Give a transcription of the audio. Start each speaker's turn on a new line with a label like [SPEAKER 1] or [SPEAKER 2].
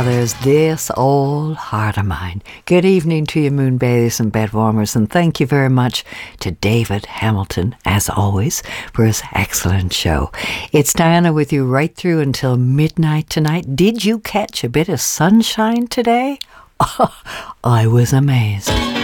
[SPEAKER 1] There's this old heart of mine. Good evening to you, moon bathers and bed warmers, and thank you very much to David Hamilton, as always, for his excellent show. It's Diana with you right through until midnight tonight. Did you catch a bit of sunshine today? I was amazed.